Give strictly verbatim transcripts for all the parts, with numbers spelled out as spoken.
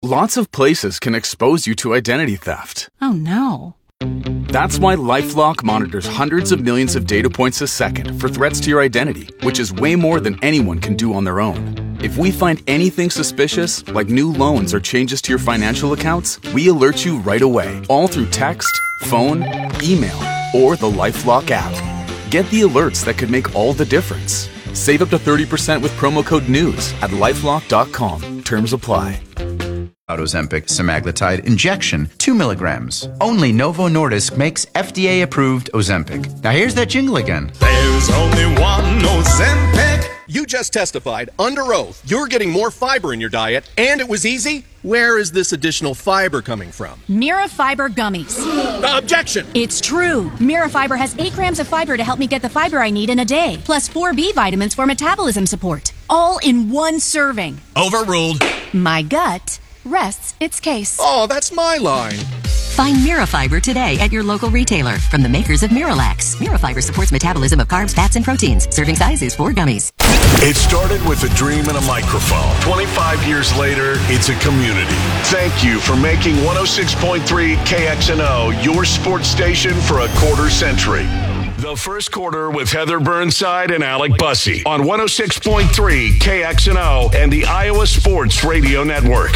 Lots of places can expose you to identity theft. Oh, no. That's why LifeLock monitors hundreds of millions of data points a second for threats to your identity, which is way more than anyone can do on their own. If we find anything suspicious, like new loans or changes to your financial accounts, we alert you right away, all through text, phone, email, or the LifeLock app. Get the alerts that could make all the difference. Save up to thirty percent with promo code NEWS at lifelock dot com. Terms apply. Ozempic semaglutide injection, two milligrams. Only Novo Nordisk makes F D A-approved Ozempic. Now here's that jingle again. There's only one Ozempic. You just testified under oath you're getting more fiber in your diet, and it was easy. Where is this additional fiber coming from? Mirafiber gummies. Uh, objection! It's true. Mirafiber has eight grams of fiber to help me get the fiber I need in a day, plus four B vitamins for metabolism support. All in one serving. Overruled. My gut rests its case. Oh, that's my line. Find Mirafiber today at your local retailer from the makers of Miralax. Mirafiber supports metabolism of carbs, fats, and proteins. Serving size is four gummies. It started with a dream and a microphone. twenty-five years later, it's a community. Thank you for making one oh six point three K X N O your sports station for a quarter century. The first quarter with Heather Burnside and Alec Bussey on one oh six point three K X N O and the Iowa Sports Radio Network.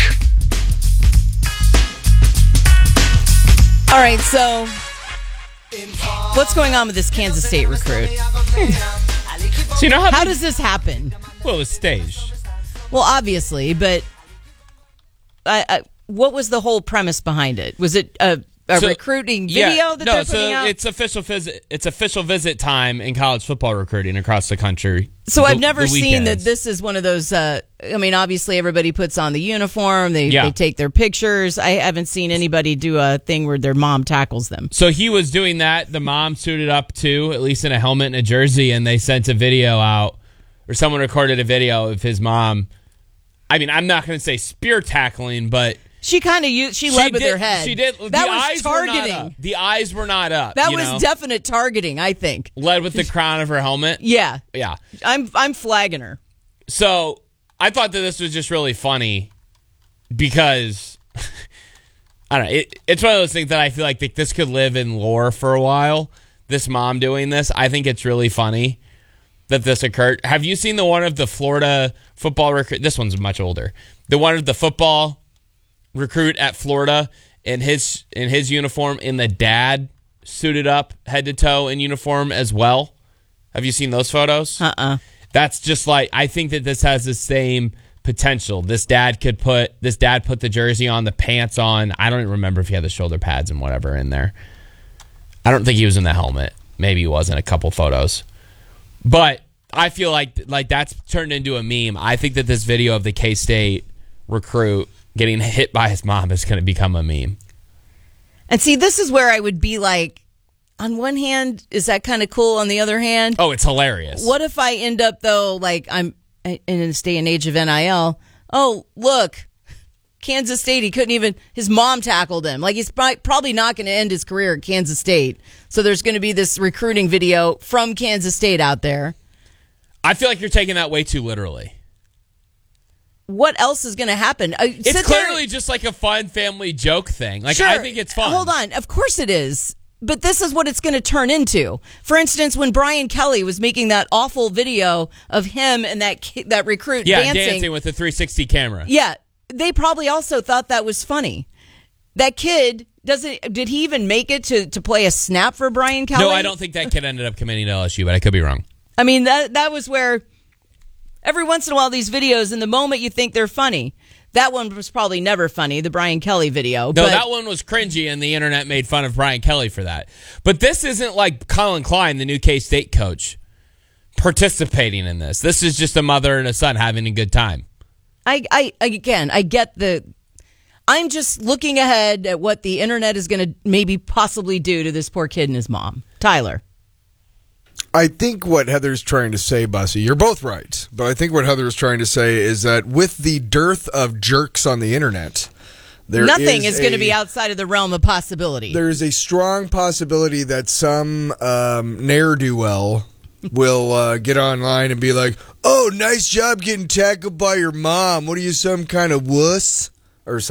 All right, so what's going on with this Kansas State recruit? So you know how, how they, does this happen? Well, it was staged. Well, obviously, but I, I, what was the whole premise behind it? Was it a, a so, recruiting video yeah, that no, they're putting so out? it's official visit. It's official visit time in college football recruiting across the country. So the, I've never the seen that weekends. this is one of those. Uh, I mean, obviously, everybody puts on the uniform. They Yeah. they take their pictures. I haven't seen anybody do a thing where their mom tackles them. So he was doing that. The mom suited up too, at least in a helmet and a jersey, and they sent a video out, or someone recorded a video of his mom. I mean, I'm not going to say spear tackling, but She kind of used. She led she with did, her head. She did. That the was eyes Were not targeting. up. The eyes were not up. That you was know? definite targeting, I think. Led with the crown of her helmet. Yeah, Yeah. I'm I'm flagging her. So I thought that this was just really funny because I don't know. It, it's one of those things that I feel like th- this could live in lore for a while. This mom doing this, I think it's really funny that this occurred. Have you seen the one of the Florida football recruit? This one's much older. The one of the football recruit at Florida in his in his uniform, and the dad suited up head to toe in uniform as well. Have you seen those photos? Uh-uh. That's just like, I think that this has the same potential. This dad could put this dad put the jersey on, the pants on. I don't even remember if he had the shoulder pads and whatever in there. I don't think he was in the helmet. Maybe he was in a couple photos. But I feel like like that's turned into a meme. I think that this video of the K-State recruit getting hit by his mom is going to become a meme. And see, this is where I would be like, on one hand, is that kind of cool? On the other hand, Oh, it's hilarious. what if I end up, though, like I'm in this day and age of N I L? Oh, look, Kansas State, he couldn't even, his mom tackled him. Like, he's probably not going to end his career at Kansas State. So there's going to be this recruiting video from Kansas State out there. I feel like you're taking that way too literally. What else is going to happen? Uh, It's sit clearly there- just like a fun family joke thing. Like, Sure. I think it's fun. Hold on. Of course it is. But this is what it's going to turn into. For instance, when Brian Kelly was making that awful video of him and that ki- that recruit Yeah, dancing, dancing with the three sixty camera. yeah, they probably also thought that was funny. That kid doesn't. Did he even make it to, to play a snap for Brian Kelly? No, I don't think that kid ended up committing to L S U, but I could be wrong. I mean, that that was where every once in a while these videos, in the moment you think they're funny. That one was probably never funny, the Brian Kelly video. No, but that one was cringy, and the internet made fun of Brian Kelly for that. But this isn't like Colin Klein, the new K-State coach, participating in this. This is just a mother and a son having a good time. I, I again, I get the. I'm just looking ahead at what the internet is going to maybe possibly do to this poor kid and his mom. Tyler. I think what Heather's trying to say, Bussy, you're both right, but I think what Heather's trying to say is that with the dearth of jerks on the internet, there nothing is, is going to a, be outside of the realm of possibility. There is a strong possibility that some um, ne'er-do-well will uh, get online and be like, "Oh, nice job getting tackled by your mom. What are you, some kind of wuss?" or something.